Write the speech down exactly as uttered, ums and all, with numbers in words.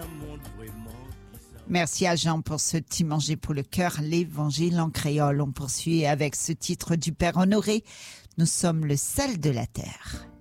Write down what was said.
Merci à Jean pour ce petit manger pour le cœur, l'évangile en créole. On poursuit avec ce titre du Père Honoré. Nous sommes le sel de la terre.